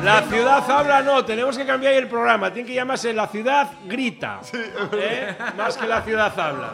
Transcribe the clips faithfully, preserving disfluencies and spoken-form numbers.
La ciudad habla no, tenemos que cambiar el programa. Tiene que llamarse La ciudad grita. ¿Eh? Más que La ciudad habla.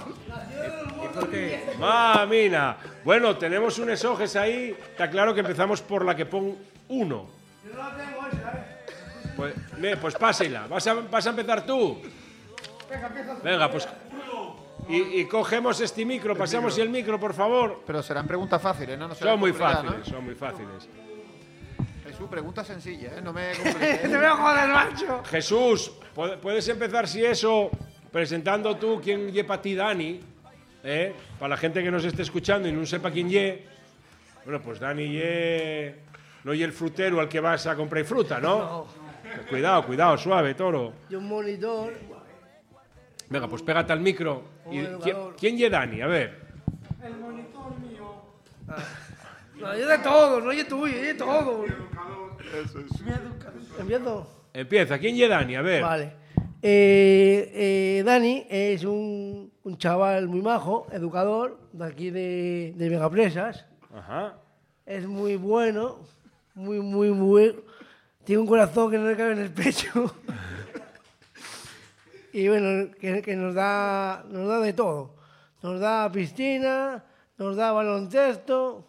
Mamina. Bueno, tenemos un esoges ahí. Está claro que empezamos por la que pon uno. Yo no la tengo esa, ¿eh? Pues, me, pues pásela. ¿Vas a, vas a empezar tú? Venga, empieza tú. Venga, pues. Y, y cogemos este micro, pasamos el micro, por favor. Pero serán preguntas fáciles, ¿no? no serán Son muy complicadas, fáciles, ¿no? son muy fáciles. Jesús, pregunta sencilla, ¿eh? No me compliques. Te veo joder, macho. Jesús, pu- puedes empezar, si eso, presentando tú quién lle para ti Dani, ¿eh? Para la gente que nos esté escuchando y no sepa quién lle. Bueno, pues Dani lle... No lle el frutero al que vas a comprar fruta, ¿no? No. Pues cuidado, cuidado, suave, toro. Y un monitor. Venga, pues pégate al micro. Y, Un ¿quién, educador. ¿Quién lle Dani? A ver. El monitor mío. No, yo de todo, no yo tuyo, yo de todo. Eso es. ¿Empiezo? Empieza, ¿quién lle Dani? A ver. Vale. Eh, eh, Dani es un, un chaval muy majo, educador, de aquí de, de Vegapresas. Ajá. Es muy bueno, muy, muy bueno. Tiene un corazón que no le cabe en el pecho. Y bueno, que, que nos da nos da de todo. Nos da piscina, nos da baloncesto,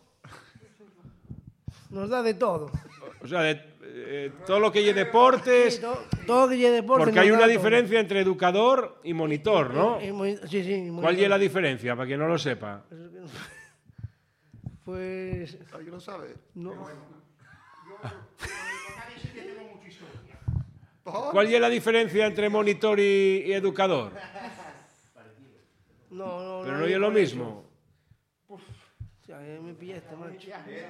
nos da de todo. O sea, de, eh, todo lo que lle deportes... Sí, todo, todo que lleve deporte. Porque nos hay da una todo. diferencia entre educador y monitor, ¿no? Y moni- sí, sí. ¿Cuál monitor. es la diferencia, para quien no lo sepa? Pues ¿Alguien lo sabe? no. ¿Cuál es la diferencia entre monitor y, y educador? No, no, Pero no es lo mismo. O sea, me pillaste, macho.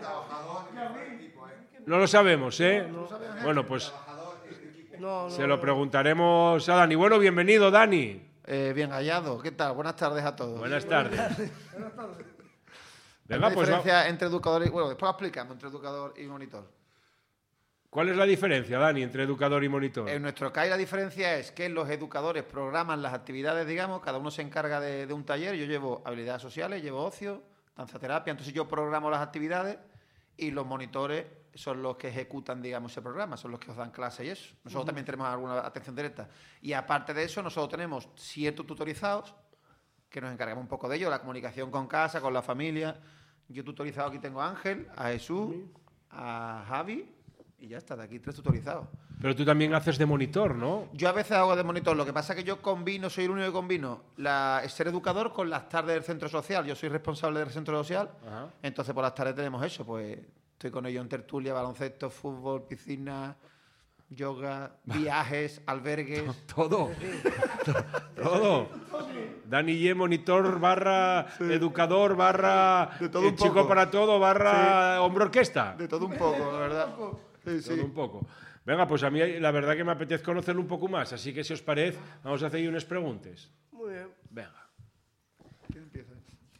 No lo sabemos, ¿eh? Bueno, pues No, no. se lo preguntaremos a Dani. Bueno, bienvenido, Dani. Eh, bien hallado. ¿Qué tal? Buenas tardes a todos. Buenas tardes. ¿Hay Venga, una pues va- diferencia entre educador y... Bueno, después explicamos entre educador y monitor. ¿cuál es la diferencia, Dani, entre educador y monitor? En nuestro C A I la diferencia es que los educadores programan las actividades, digamos, cada uno se encarga de, de un taller. Yo llevo habilidades sociales, llevo ocio, danzaterapia, entonces yo programo las actividades y los monitores son los que ejecutan, digamos, ese programa, son los que os dan clase y eso. Nosotros también tenemos alguna atención directa. Y aparte de eso, nosotros tenemos ciertos tutorizados que nos encargamos un poco de ello, la comunicación con casa, con la familia. Yo tutorizado aquí tengo a Ángel, a Jesús, a Javi y ya está, de aquí tres tutorizados. Pero tú también haces de monitor, ¿no? Yo a veces hago de monitor, lo que pasa es que yo combino, soy el único que combino la, ser educador con las tardes del centro social. Yo soy responsable del centro social, Ajá. entonces por las tardes tenemos eso, pues estoy con ellos en tertulia, baloncesto, fútbol, piscina, yoga, viajes, albergues. Todo. Todo. Dani Ye, monitor barra educador barra De todo eh, un chico poco. para todo barra hombro orquesta. De todo un poco, la verdad. Sí, sí. Todo un poco. Venga, pues a mí la verdad que me apetece conocerlo un poco más, así que si os parece, vamos a hacer ahí unas preguntas. Muy bien. Venga. ¿Quién empieza?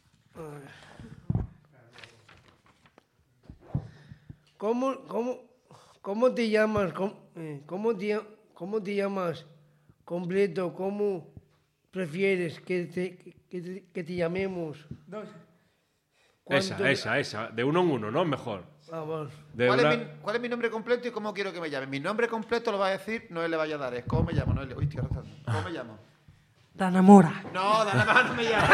¿Cómo, cómo, cómo te llamas? ¿Cómo, eh, cómo te, cómo te llamas completo? ¿Cómo prefieres que te, que te, que te llamemos? Esa, ¿Cuánto- esa, esa. De uno en uno, ¿no? Mejor. Vamos. De ¿Cuál, una- es mi, cuál es mi nombre completo y cómo quiero que me llamen? Mi nombre completo lo va a decir, no él le vaya a dar, es cómo me llamo, no él le... Uy, estoy arrastrando. ¿Cómo me llamo? Dana Mora. No, Dana Mora no me llamo.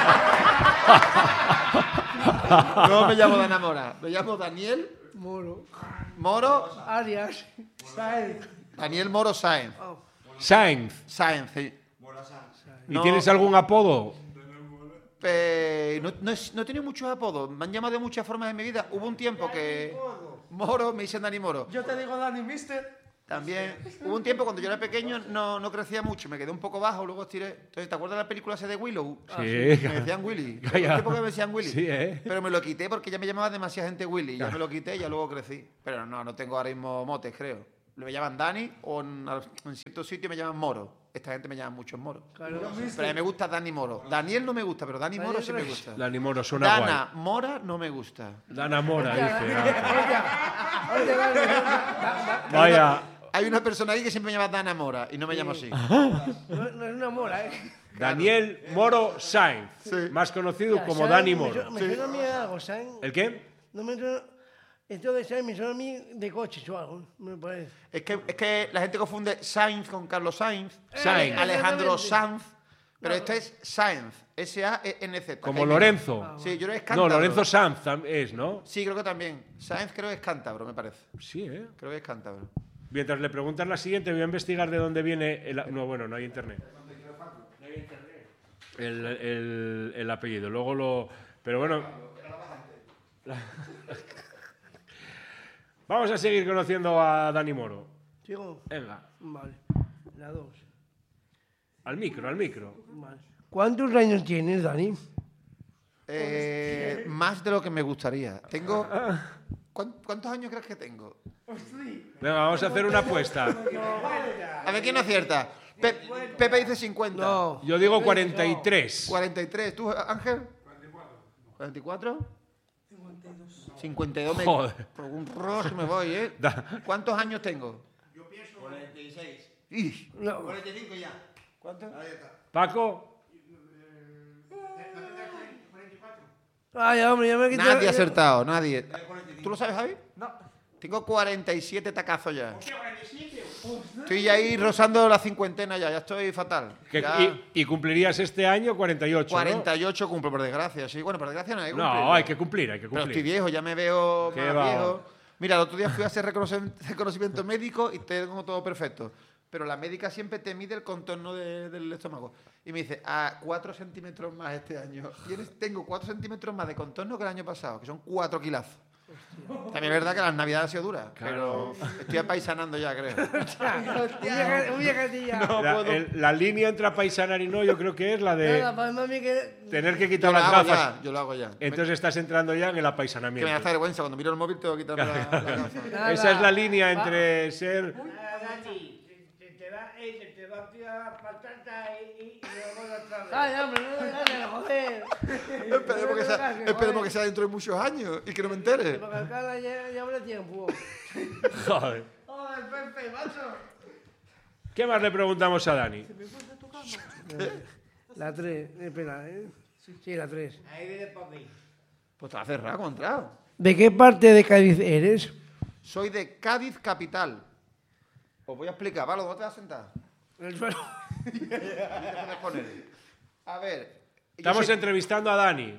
No me llamo Dana Mora, me llamo Daniel Moro. Moro, Arias. Saez. Daniel Moro Sáenz. Sainz. Sáenz, sí. ¿Y No. tienes algún apodo? Eh, no, no, es- no he tenido muchos apodos, me han llamado de muchas formas en mi vida. Hubo un tiempo que... Moro, me dicen Dani Moro. Yo te digo Dani Mister. También hubo un tiempo cuando yo era pequeño no, no crecía mucho, me quedé un poco bajo, luego estiré. Entonces, ¿te acuerdas de la película esa de Willow? Sí. Me decían Willy. Hubo un Calla. tiempo que me decían Willy. Sí, ¿eh? Pero me lo quité porque ya me llamaba demasiada gente Willy. Ya me lo quité y ya luego crecí. Pero no, no tengo ahora mismo motes, creo. Me llaman Dani o en, en ciertos sitios me llaman Moro. Esta gente me llama mucho Moro. Claro. Pero a mí me gusta Dani Moro. Daniel no me gusta, pero Dani Moro sí me gusta. Dani Moro suena Dana guay. Mora no me gusta. Dana Mora, dice. ah. Oye, Dani, da- da- Vaya. Hay una persona ahí que siempre me llama Dana Mora y no me llamo así. no, no es una mora, ¿eh? Daniel Moro Sainz, Sí. más conocido Ya, como Sainz, Dani me Moro. suena- Me suena a mí algo, Sainz. ¿El qué? No me suena... Esto de Sainz me suena a mí de coches o algo, me parece. Es que, es que la gente confunde Sainz con Carlos Sainz, Sainz. Alejandro Exactamente. Sanz, pero este es Sainz, S A E N Z. Como Lorenzo. Sí, yo creo que es No, cántabro. Lorenzo Sanz tam- es, ¿no? Sí, creo que también. Sainz creo que es cántabro, me parece. Sí, ¿eh? Creo que es cántabro. Mientras le preguntas la siguiente, voy a investigar de dónde viene el... a- No, bueno, no hay internet. El, el- el apellido. Luego lo... Pero bueno... Vamos a seguir conociendo a Dani Moro. ¿Sigo? Venga, Vale. La dos. al micro, al micro. Vale. ¿Cuántos años tienes, Dani? Eh, más de lo que me gustaría. Tengo... ¿cuán- ¿Cuántos años crees que tengo? Venga, vamos a hacer una apuesta. A ver quién no acierta. Pe- Pepe dice cincuenta. No. Yo digo cuarenta y tres. cuarenta y tres. ¿Tú, Ángel? cuarenta y cuatro. cincuenta y dos. Me, Joder. por un rush me voy, ¿eh? Da- ¿Cuántos años tengo? cuarenta y seis. Ih, No. cuarenta y cinco ya. ¿Cuánto? Ahí está. Paco, Ay, hombre, ya me he quitado. Nadie ha acertado, nadie. cuarenta y cinco. ¿Tú lo sabes, Javi? No. Tengo cuarenta y siete tacazos ya. Estoy ahí rozando la cincuentena ya, ya estoy fatal. que- Ya y, y cumplirías este año cuarenta y ocho, ¿no? cuarenta y ocho cumplo, por desgracia. Sí, bueno, por desgracia no hay que No, cumplir. hay que cumplir, hay que Pero estoy cumplir. viejo, ya me veo Qué más va. viejo. Mira, el otro día fui a hacer reconocimiento, reconocimiento médico y tengo todo perfecto. Pero la médica siempre te mide el contorno de- del estómago. Y me dice, a cuatro centímetros más este año. Tienes- tengo cuatro centímetros más de contorno que el año pasado, que son cuatro kilazos. También es verdad que las navidades han sido duras, pero estoy apaisanando ya, creo. Un viaje- un viajecilla. No La, puedo. el- la línea entre apaisanar y no, yo creo que es la de Nada, para mami que... tener que Yo quitar lo las hago gafas. ya, yo lo hago ya. Entonces estás entrando ya en el que me apaisanamiento. hace vergüenza, cuando miro el móvil tengo que quitarme la, la gafa. Nada. Esa es la línea entre ser... Ay, hombre, no me hagas, joder. Esperemos que, sea, esperemos que sea dentro de muchos años y que no me entere. Para calcarla ya, ya habrá tiempo. Joder. Joder, Pepe, macho. ¿Qué más le preguntamos a Dani? La tres, espera, ¿eh? Sí, la tres. Pues te va a cerrar, ¿cómo he entrado? ¿De qué parte de Cádiz eres? Soy de Cádiz capital. Os voy a explicar, ¿vale? ¿Dónde te vas a sentar? El suelo. ¿Dónde te puedes poner? A ver. yo Estamos soy- entrevistando a Dani.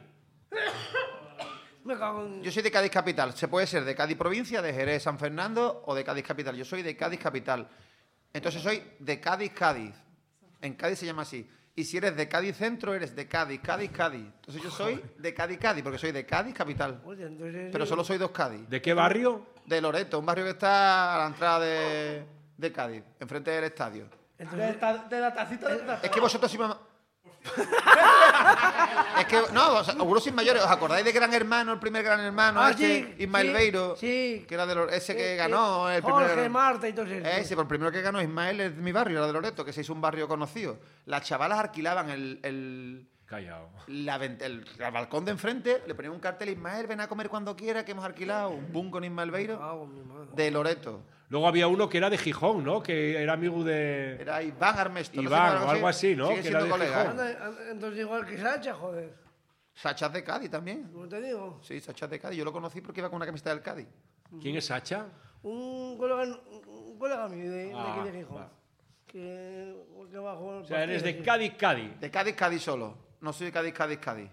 Me cago en... Yo soy de Cádiz capital. Se puede ser de Cádiz provincia, de Jerez, San Fernando o de Cádiz capital. Yo soy de Cádiz capital. Entonces soy de Cádiz, Cádiz. En Cádiz se llama así. Y si eres de Cádiz centro, eres de Cádiz, Cádiz, Cádiz. Entonces yo soy de Cádiz, Cádiz, porque soy de Cádiz capital. Oye, entonces... Pero solo soy dos Cádiz. ¿De qué barrio? De Loreto, un barrio que está a la entrada de, de Cádiz, enfrente del estadio. Entonces, De la tacita de la Es que vosotros sois más... Es que, no, o sea, algunos sois mayores. ¿Os acordáis de Gran Hermano, el primer Gran Hermano? Ah, ese, sí, Ismael sí, Beiro. sí. Que era de Lore- ese que Eh, ganó eh, el primer... Jorge, Marta y todo eso. Ese, por el primero que ganó Ismael es de mi barrio, era de Loreto, que se hizo un barrio conocido. Las chavalas alquilaban el, el, Callao. la vent- el- el balcón de enfrente, le ponían un cartel, Ismael, ven a comer cuando quiera, que hemos alquilado un boom con Ismael Beiro Cago en mi madre. de Loreto. Luego había uno que era de Gijón, ¿no? Que era amigo de... Era Iván Armesto. no sé Iván, cómo o algo así, ¿no? Sigue Que era siendo de colega. Gijón. ¿eh? Anda, anda, entonces igual que Sacha, joder. Sacha es de Cádiz también. ¿Cómo te digo? Sí, Sacha es de Cádiz. Yo lo conocí porque iba con una camiseta del Cádiz. ¿Quién es Sacha? Un colega, un colega mío de, de Ah, aquí de Gijón. va. Que, que bajó el O sea, eres partido, de sí. Cádiz, Cádiz. De Cádiz, Cádiz solo. No soy de Cádiz, Cádiz, Cádiz.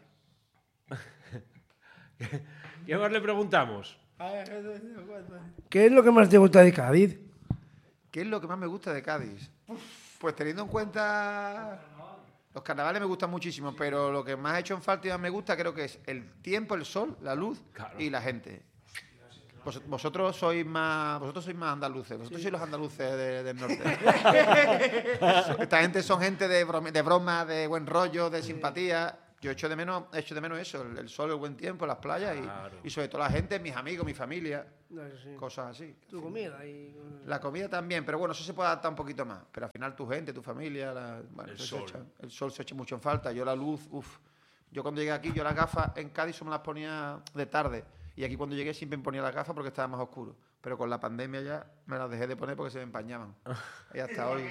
¿Qué más le preguntamos? ¿Qué es lo que más te gusta de Cádiz? ¿Qué es lo que más me gusta de Cádiz? Pues teniendo en cuenta... Los carnavales me gustan muchísimo, pero lo que más he hecho en falta y más me gusta creo que es el tiempo, el sol, la luz Claro. y la gente. Vos- vosotros sois más vosotros sois más andaluces, vosotros sois los andaluces de- del norte. Esta gente son gente de broma, de broma, de buen rollo, de simpatía. Yo echo de menos, echo de menos eso, el, el sol, el buen tiempo, las playas y, Claro. y sobre todo la gente, mis amigos, mi familia, No, eso sí. cosas así. Tu comida y... La comida también, pero bueno, eso se puede adaptar un poquito más. Pero al final tu gente, tu familia, la- bueno, El eso se sol. echa- el sol se echa mucho en falta. Yo la luz, uff. Yo cuando llegué aquí, yo las gafas en Cádiz solo me las ponía de tarde. Y aquí cuando llegué siempre me ponía las gafas porque estaba más oscuro. Pero con la pandemia ya me las dejé de poner porque se me empañaban. Y hasta hoy.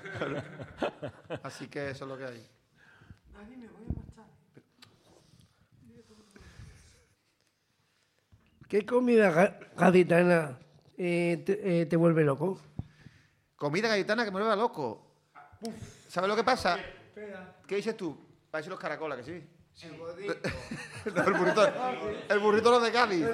Así que eso es lo que hay. ¿Qué comida ga- gaditana eh, te, eh, te vuelve loco? Comida gaditana que me vuelva loco. ¿Sabes lo que pasa? ¿Qué dices tú? Parece los caracolas, que sí. No, el burrito, el burrito no es de Cádiz.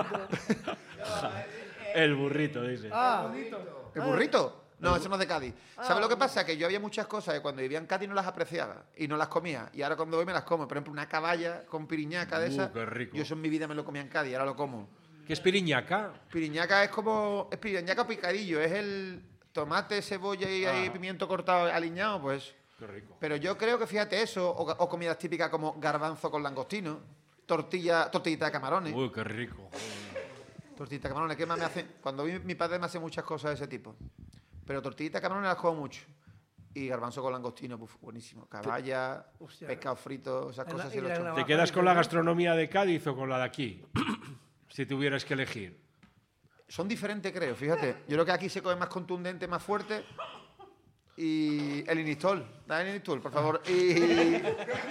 El burrito, dice. Ah, ¿El burrito? No, eso no es de Cádiz. ¿Sabes lo que pasa? Que yo había muchas cosas que cuando vivía en Cádiz no las apreciaba y no las comía. Y ahora cuando voy me las como. Por ejemplo, una caballa con piriñaca de Uh, esa. qué rico. Yo eso en mi vida me lo comía en Cádiz, ahora lo como. ¿Qué es piriñaca? Piriñaca es como... Es piriñaca picadillo. Es el tomate, cebolla y, Ah. y pimiento cortado aliñado, pues... Qué rico. Pero yo creo que, fíjate eso, o, o comidas típicas como garbanzo con langostino, tortilla, tortillita de camarones. Uy, qué rico. Tortillita de camarones, ¿qué más me hace? Cuando vi, mi padre me hace muchas cosas de ese tipo. Pero tortillita de camarones las como mucho. Y garbanzo con langostino, uf, buenísimo. Caballa, Hostia. pescado frito, esas Y la- cosas y sí lo la he hecho. navaja. ¿Te quedas con la gastronomía de Cádiz o con la de aquí? Si tuvieras que elegir. Son diferentes, creo, fíjate. Yo creo que aquí se come más contundente, más fuerte. Y el inistol, dame el inistol, por favor. Y,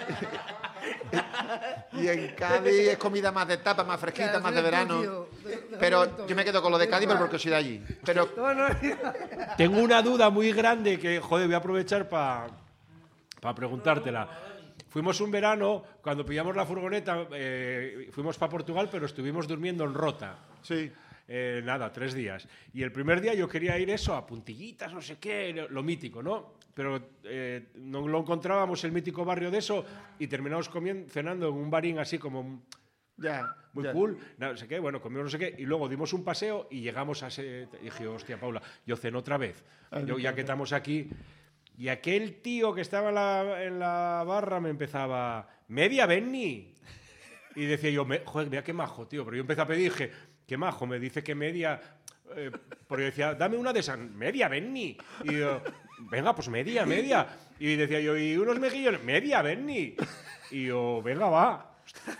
y en Cádiz es comida más de tapa, más fresquita, Claro, más de eres tú, verano. tío. De- déjame Pero esto. yo me quedo con lo de Cádiz, pero porque soy de allí. Pero No, no, Tengo una duda muy grande que, joder, voy a aprovechar para preguntártela. Fuimos un verano, cuando pillamos la furgoneta, eh, fuimos para Portugal, pero estuvimos durmiendo en Rota. sí. Eh, nada, tres días. Y el primer día yo quería ir eso, a puntillitas, no sé qué, lo, lo mítico, ¿no? Pero eh, no lo encontrábamos el mítico barrio de eso y terminamos comiendo, cenando en un barín así como Ya. muy ya. cool, no sé qué, bueno, comimos no sé qué, y luego dimos un paseo y llegamos a ese... y dije, hostia, Paula, yo ceno otra vez. Yo, ya que estamos aquí... Y aquel tío que estaba en la, en la barra me empezaba, media Benny. Y decía yo, me, joder, mira qué majo, tío. Pero yo empecé a pedir y dije, qué majo, me dice que media... Eh, porque yo decía, dame una de esas, media Benny. Y yo, venga, pues media, media. Y decía yo, y unos mejillones, media Benny. Y yo, venga, va.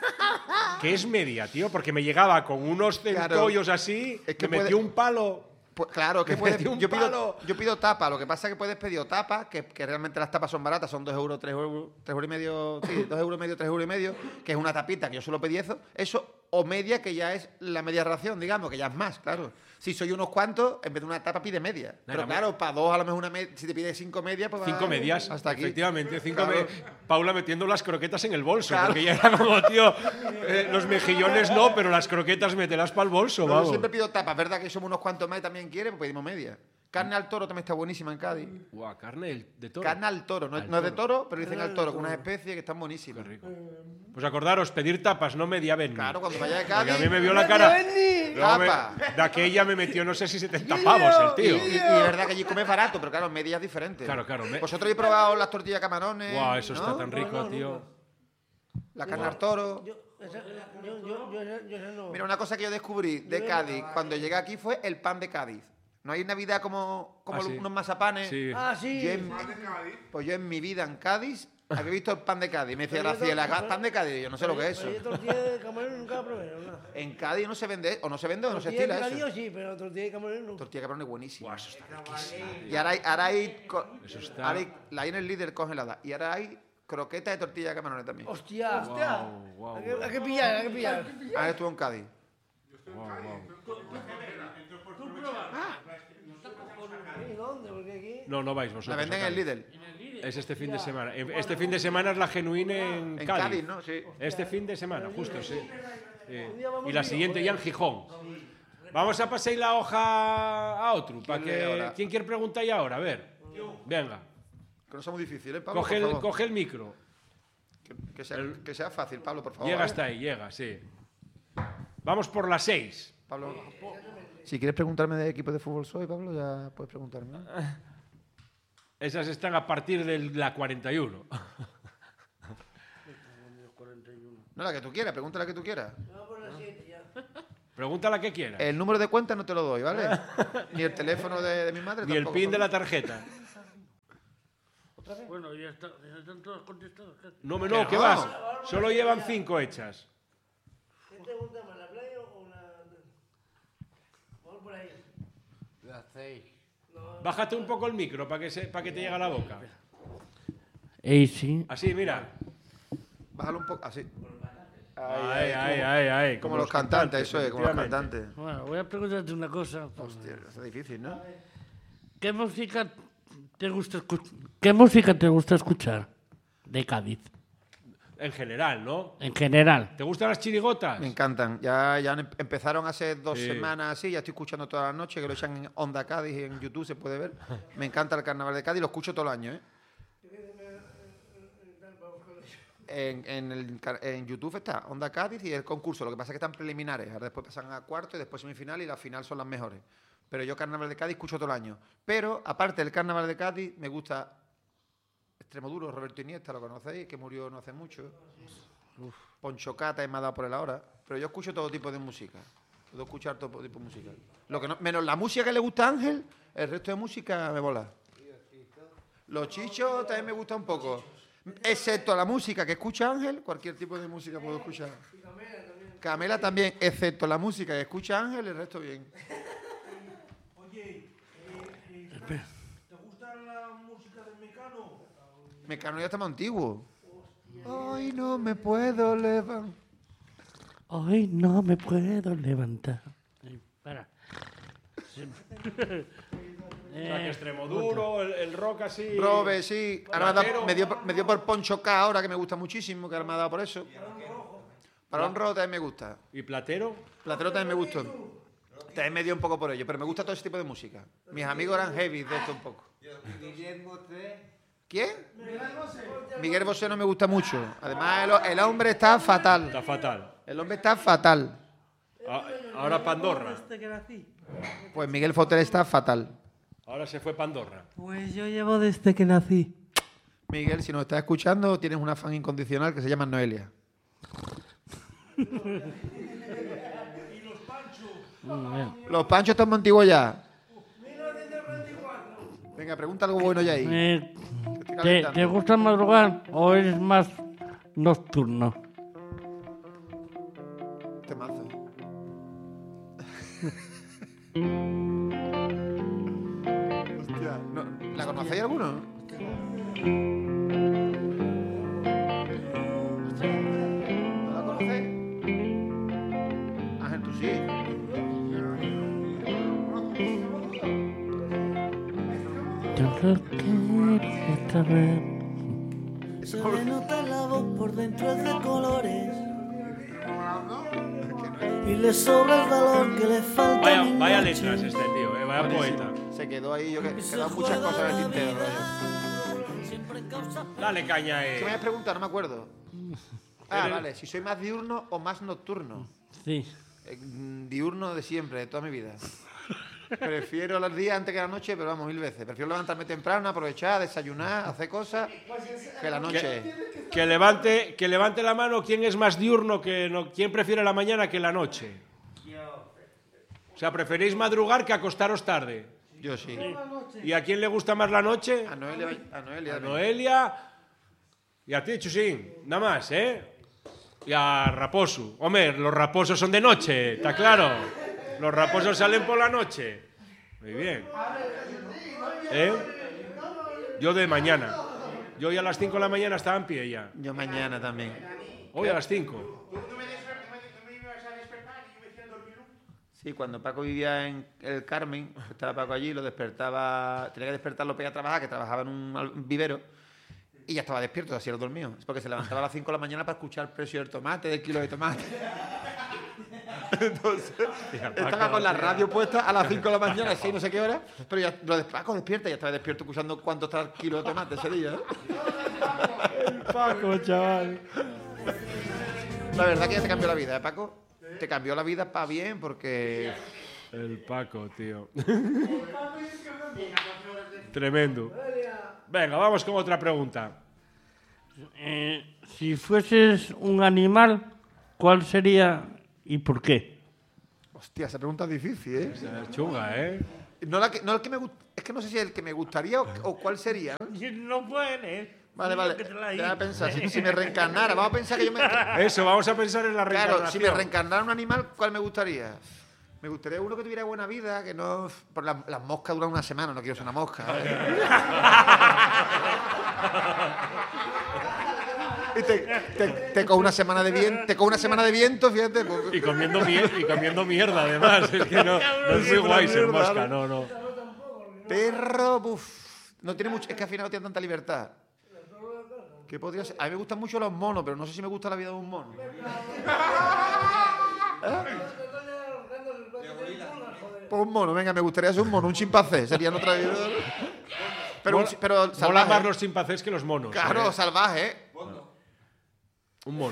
¿Qué es media, tío? Porque me llegaba con unos Claro. centollos así, Es que me metió puede- un palo. Pues claro, que Me puedes, metí un yo, pido, palo. yo pido tapa, lo que pasa es que puedes pedir o tapa, que, que realmente las tapas son baratas, son dos euros, tres euros, tres euros y medio, sí, dos euros y medio, tres euros y medio, que es una tapita, que yo solo pedí eso, eso, o media, que ya es la media ración, digamos, que ya es más, claro. Si soy unos cuantos, en vez de una tapa pide media. Pero Nada, claro, para dos a lo mejor una media, si te pides cinco medias, pues Cinco va- medias, hasta aquí. efectivamente. Cinco Claro. me- Paula metiendo las croquetas en el bolso, Claro. porque ya era como, tío, eh, los mejillones no, pero las croquetas mételas para el bolso, No, yo vamos. siempre pido tapas, ¿verdad? Que somos unos cuantos más y también quieren, pues pedimos media. Carne al toro también está buenísima en Cádiz. Guau, carne del- de toro. Carne al toro, no, Al no es de toro. toro, pero dicen al toro, con unas especies que están buenísimas. Qué rico. Pues acordaros, pedir tapas, no media Benny. Claro, cuando vaya de Porque Cádiz. a mí me vio la Media cara. Benny. Luego me- Tapa. de aquella me metió, no sé si setenta pavos el tío. Y, y- y es verdad que allí comes barato, pero claro, medias diferentes. Claro, claro, me- Vosotros habéis probado las tortillas de camarones. Guau, eso ¿no? está tan rico, no, tío. La carne al toro. Yo, esa- yo, yo, yo, esa- yo esa no. Mira, una cosa que yo descubrí de Cádiz cuando llegué aquí fue el pan de Cádiz. No hay Navidad como, como Ah, sí. unos mazapanes. Sí. Ah, sí. Yo en, pues yo en mi vida en Cádiz había visto el pan de Cádiz. Me decía Graciela, "Ga- pan de Cádiz. Yo no sé lo que es Pero eso. yo tortilla de camarón nunca la probé, ¿no? En Cádiz no se vende, o no se vende o no se Tortilla de estila picadillo eso. sí, pero tortilla de camarón nunca. Tortilla de camarón es buenísima. Guau, eso está riquísimo. Y ahora hay, ahora hay, co- Eso está- ahora hay- la hay en el líder congelada. Y ahora hay croquetas de tortilla de camarones también. Hostia, hostia. Guau, guau, Hay que, hay que pillar, hay que pillar. Ahora estuvo en Cádiz. guau, guau. ¿Y dónde? Porque aquí... No, no vais vosotros. La venden a en el Cádiz. líder. Es este fin de semana. Este fin de semana es la genuine en En Cádiz. Cádiz, ¿no? Sí. Este fin de semana, justo, sí. Sí. Y la siguiente ya en Gijón. Vamos a pasar la hoja a otro. Para ¿Quién lee que, ahora? ¿Quién quiere preguntar ya ahora? A ver. Venga. Que no sea muy difícil, ¿eh, Pablo? Coge por el, favor. coge el micro. Que, que sea, que sea fácil, Pablo, por favor. Llega ¿eh? hasta ahí, llega, sí. Vamos por las seis. Pablo. Si quieres preguntarme de equipo de fútbol soy, Pablo, ya puedes preguntarme. ¿eh? Esas están a partir de la cuarenta y uno. No, la que tú quieras, pregunta la que tú quieras. Pregunta la que quieras. El número de cuenta no te lo doy, ¿vale? Ni el teléfono de, de mi madre. Ni el tampoco, pin de Pablo. la tarjeta. Bueno, ya, está, ya están todos contestados. ¿qué? No, me no, ¿qué no. vas? Solo llevan cinco hechas. ¿Qué te gusta más, la playa o la...? Vamos por ahí. Las seis. Bájate un poco el micro para que, se, para que te llegue a la boca. Ey, sí. Así, mira. Bájalo un poco, así. Ay, ay, ay, ay. Como los cantantes, eso es, como los efectivamente. cantantes. Bueno, voy a preguntarte una cosa. Hostia, eso es difícil, ¿no? ¿Qué música te gusta escuchar? ¿Qué música te gusta escuchar de Cádiz? En general, ¿no? En general. ¿Te gustan las chirigotas? Me encantan. Ya, ya em- empezaron hace dos Sí. semanas así, ya estoy escuchando todas las noches, que lo echan en Onda Cádiz, en YouTube se puede ver. Me encanta el carnaval de Cádiz, lo escucho todo el año, ¿eh? En, en, el car- en YouTube está Onda Cádiz y el concurso. Lo que pasa es que están preliminares. Ahora después pasan a cuarto y después semifinal y la final son las mejores. Pero yo Carnaval de Cádiz escucho todo el año. Pero aparte del Carnaval de Cádiz me gusta Extremoduro, Roberto Iniesta, lo conocéis, que murió no hace mucho. Uf. Poncho Cata me ha dado por el ahora. Pero yo escucho todo tipo de música. Puedo escuchar todo tipo de música. Lo que no, menos la música que le gusta a Ángel, el resto de música me mola. Los chichos también me gusta un poco. Excepto la música que escucha Ángel, cualquier tipo de música puedo escuchar. Camela también, excepto la música que escucha Ángel, el resto bien. Oye, eh, eh, ¿te gusta la música del Mecano? Mecano ya está más antiguo. Ay, no me puedo levantar. Hoy no me puedo levantar. Ay, para. Sí. O sea, que Extremoduro, el, el rock así. Robe, sí. Ahora me, ha dado- Platero. me dio, por- me dio por Poncho K ahora, que me gusta muchísimo, que ahora me ha dado por eso. Balón rojo también me gusta. ¿Y Platero? Platero también me gustó. También me dio un poco por ello, pero me gusta todo ese tipo de música. Mis amigos eran heavy de esto un poco. ¿Quién? Miguel Bosé no me gusta mucho. Además, el, el hombre está fatal. Está fatal. El hombre está fatal. A- Ahora Pandorra. Desde que nací. Pues Miguel Fotel está fatal. Ahora se fue Pandorra. Pues yo llevo desde que nací. Miguel, si nos estás escuchando, tienes una fan incondicional que se llama Noelia. Los panchos están más antiguos ya. Venga, pregunta algo bueno ya ahí. Eh, Estoy ¿te, calentando. ¿Te gusta madrugar o eres más nocturno? Temazo. Hostia, no, ¿la conocéis alguno? ¿No la conocéis? Ángel, tú sí. Yo lo quiero otra vez. Eso Se no le nota la voz por dentro es de colores y le sobra el valor que le falta. Vaya, en vaya noche. letras este tío, eh, vaya poeta. se quedó ahí, yo que Y se quedan muchas juega cosas en el la tintero. vida, rollo. siempre causa Dale caña, ¿Qué me eh. habías preguntado? No me acuerdo. Ah, Eres- vale. Si soy más diurno o más nocturno. Sí. Eh, mm, diurno de siempre, de toda mi vida. Prefiero los días antes que la noche, pero vamos, mil veces. Prefiero levantarme temprano, aprovechar, desayunar, hacer cosas, que la noche. Que levante, que levante la mano quién es más diurno, que no, quién prefiere la mañana que la noche. O sea, preferís madrugar que acostaros tarde. Yo sí. ¿Y a quién le gusta más la noche? A Noelia, a Noelia. A Noelia y a ti, Chusín. Nada más, ¿eh? Y a Raposo. Hombre, los raposos son de noche, está claro. Los raposos salen por la noche. Muy bien. ¿Eh? Yo de mañana. Yo ya a las cinco de la mañana estaba en pie ya. Yo mañana también. Hoy a las cinco. Sí, cuando Paco vivía en el Carmen, estaba Paco allí, lo despertaba, tenía que despertarlo para ir a trabajar, que trabajaba en un al- vivero, y ya estaba despierto, así lo dormido. Es porque se levantaba a las cinco de la mañana para escuchar el precio del tomate, del kilo de tomate. Entonces, estaba con la radio puesta a las cinco de la mañana, así no sé qué hora, pero ya lo de Paco despierta, ya estaba despierto escuchando cuánto está el kilo de tomate ese día. ¿eh? Paco, chaval. La verdad que ya te cambió la vida, ¿eh, Paco? Te cambió la vida para bien porque... El Paco, tío. Tremendo. Venga, vamos con otra pregunta. Eh, si fueses un animal, ¿cuál sería y por qué? Hostia, esa pregunta es difícil, ¿eh? Es chunga, ¿eh? No, la que, no el que me gust- es que no sé si el que me gustaría o, o cuál sería. ¿no? No puedes. Vale, vale. Voy a pensar, si, si me reencarnara, vamos a pensar que yo me... Eso, vamos a pensar en la reencarnación. Claro, si me reencarnara un animal, ¿cuál me gustaría? Me gustaría uno que tuviera buena vida, que no... Por las, las moscas duran una semana, no quiero ser una mosca. ¿vale? Y te, te, te coge una semana de viento, te coge una semana de viento, fíjate. Pues, Y comiendo, mier- y comiendo mierda, además. Es que no, no es muy guay ser mosca, no, no. perro, buf, no tiene mucho, es que al final no tiene tanta libertad. ¿Qué podría ser? A mí me gustan mucho los monos, pero no sé si me gusta la vida de un mono. Pues un mono, venga, me gustaría ser un mono, un chimpancé, serían otra vida. Pero, un Mola- chi- pero Mola salvaje. más los chimpancés que los monos. Claro, ¿eh? salvaje, ¿eh? Un mono.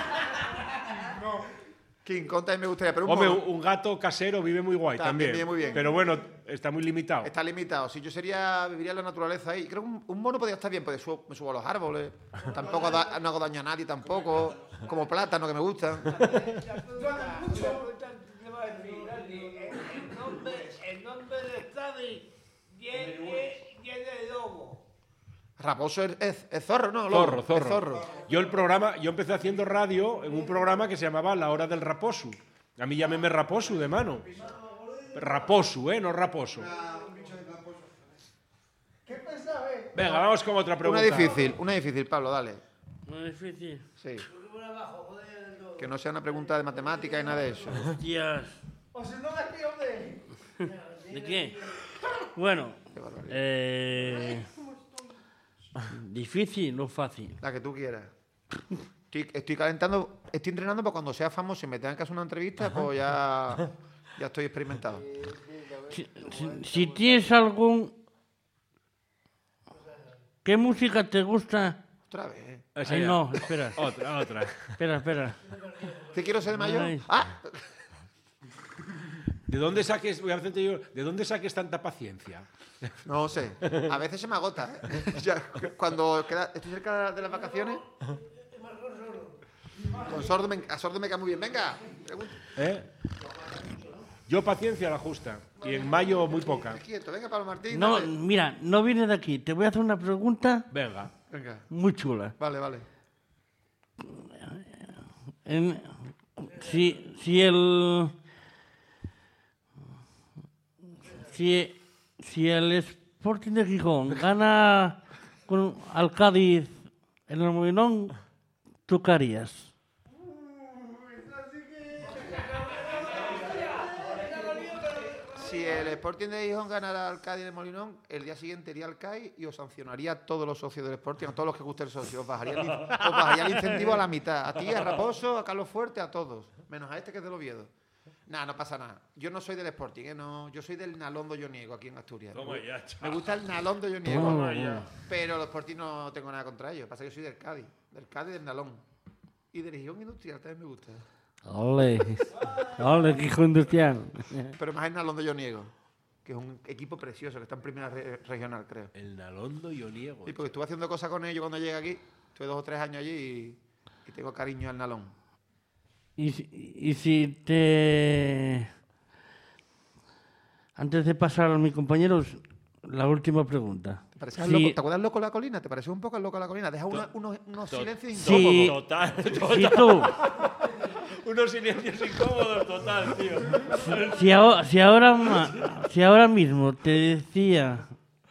King Kong también me gustaría, pero un Hombre, mono un un gato casero vive muy guay También también. vive muy bien. Pero bueno, está muy limitado. está limitado. Si yo sería, viviría en la naturaleza ahí. Creo que un, un mono podría estar bien, porque subo- me subo a los árboles. Tampoco da- no hago daño a nadie tampoco. Como plátano que me gustan. El nombre, el nombre de Stadi viene de lobo. Raposo es, es- es zorro, ¿no? Lobo. Zorro, zorro. Es zorro. Yo el programa, yo empecé haciendo radio en un programa que se llamaba La Hora del Raposu. A mí llámeme Raposu de mano. Raposu, ¿eh? No Raposo. Venga, vamos con otra pregunta. Una difícil, una difícil, Pablo, dale. No es difícil. Sí. Que no sea una pregunta de matemática y nada de eso. Hostias. ¿De qué? Bueno, eh, difícil o fácil. La que tú quieras. Estoy, estoy calentando, estoy entrenando para cuando sea famoso y me tengan que hacer una entrevista, pues ya, ya estoy experimentado. Si, si- si tienes algún... ¿Qué música te gusta? Otra vez. Esa Ay, ya. no, espera, Otra, otra. espera, espera. ¿Qué quiero ser de mayor? Ay. Ah, ¿De dónde saques, voy a hacerte yo, ¿de dónde saques tanta paciencia? no sé. A veces se me agota. ¿eh? Ya, cuando queda- estoy cerca de las vacaciones. Con sordo me, a sordo me cae muy bien. Venga, pregunta. ¿Eh? Yo paciencia la justa. Y en mayo muy poca. Quieto, venga, Pablo Martín. No, dale. mira, no viene de aquí. Te voy a hacer una pregunta Venga. Venga, muy chula. vale, vale. En- si, si el... Si, si el Sporting de Gijón gana con, al Cádiz en el Molinón, ¿tú qué harías? Si el Sporting de Gijón ganara al Cádiz de Molinón, el día siguiente iría al C A I y os sancionaría a todos los socios del Sporting, a todos los que guste el socio. Os bajaría el, os bajaría el incentivo a la mitad. A ti, a Raposo, a Carlos Fuerte, a todos. Menos a este que es del Oviedo. Nada, no pasa nada. Yo no soy del Sporting, ¿eh? No, yo soy del Nalondo Yoniego aquí en Asturias. Toma ya, chaval. Me gusta el Nalondo Yoniego. Toma ya. Pero los Sporting no tengo nada contra ellos. Pasa que yo soy del Cádiz. Del Cádiz y del Nalón. Y del Gijón Industrial también me gusta. Ole, ole, Gijón Industrial. Pero más el Nalondo Yoniego, que es un equipo precioso, que está en primera re- regional, creo. El Nalondo Ioniego. Sí, porque estuve haciendo cosas con ellos cuando llegué aquí. Estuve dos o tres años allí y, y tengo cariño al Nalón. Y, si- y si te... Antes de pasar a mis compañeros, la última pregunta. ¿Te, pareces Si- al loco? ¿Te acuerdas loco de la colina? ¿Te pareces un poco al loco de la colina? Deja una- unos, unos silencios Sí. incómodos. Total, Si tú, Unos silencios incómodos, total, tío. si, ahora, si, ahora, ma- si ahora mismo te decía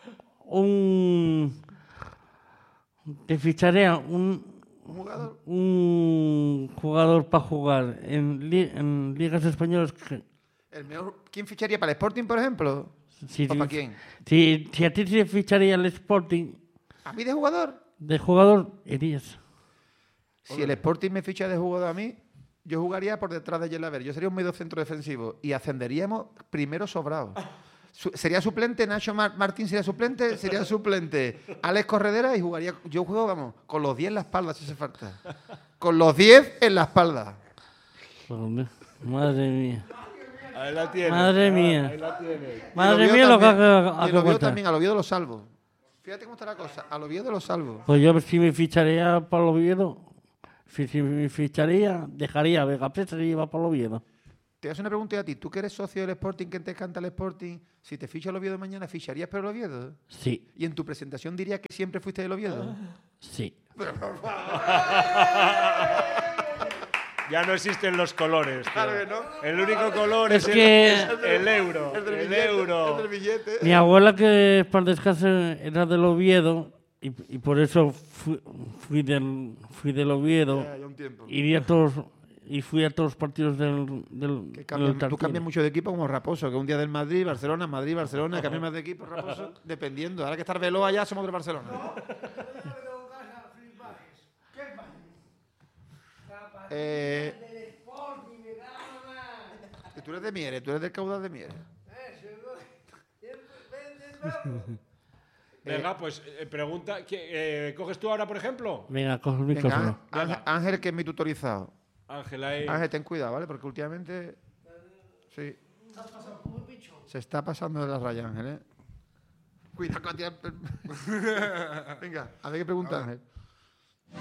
un... Te ficharía un, Un jugador. un jugador para jugar en, li- en ligas españolas. que- El mejor, ¿quién ficharía para el Sporting, por ejemplo? Si, ¿O para quién? Si, si a ti se ficharía el Sporting ¿A mí de jugador? de jugador, irías. Si el Sporting me ficha de jugador a mí, yo jugaría por detrás de Yelaber. Yo sería un medio centro defensivo y ascenderíamos primero sobrado. Su- sería suplente, Nacho Mar- Martín sería suplente, sería suplente Alex Corredera y jugaría. Yo juego, vamos, con los diez en la espalda, si hace falta. Con los diez en la espalda. Joder, madre mía. Ahí la tienes. Madre mía. Ahí la tienes. Madre Y el mía Oviedo lo que también. ha Y el ha Oviedo contar. también, al Oviedo lo salvo. Fíjate cómo está la cosa. Al Oviedo lo salvo. Pues yo si me ficharía para el Oviedo, si, si me ficharía, dejaría a Vega Presa y iba para el Oviedo. Te hago una pregunta a ti. ¿Tú que eres socio del Sporting, que te encanta el Sporting, si te ficha el Oviedo mañana, ficharías por el Oviedo? Sí, Y en tu presentación dirías que siempre fuiste del Oviedo. sí. Ya no existen los colores. tío. Claro que no. El único color Es es, que- el, el euro. El del El, billete, euro. el del billete. Mi abuela, que para el descanso era del Oviedo, y, y por eso fui, fui del fui del Oviedo. Ya, ya un tiempo. Iría a todos y fui a todos los partidos del, del, Que del cambian- tú Tartiere. cambias mucho de equipo como Raposo, que un día del Madrid, Barcelona, Madrid, Barcelona, cambias más de equipo, Raposo, dependiendo. Ahora que está Arbeloa allá, somos del Barcelona. Eh, tú eres de Mieres, tú eres del caudal de Mieres. Venga, pues eh, pregunta. ¿qué, eh, ¿Coges tú ahora, por ejemplo? Venga, coge el Venga, micrófono. Ángel, Ángel, que es mi tutorizado. Ángela ahí. Ángel, ten cuidado, ¿vale? Porque últimamente. Sí. Se está pasando de la raya, Ángel, ¿eh? Cuidado con tirar- Venga, a ver qué pregunta, Ángel.